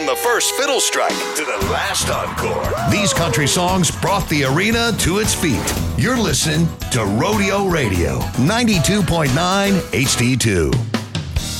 From the first fiddle strike to the last encore, These country songs brought the arena to its feet. You're listening to Rodeo Radio, 92.9 HD2.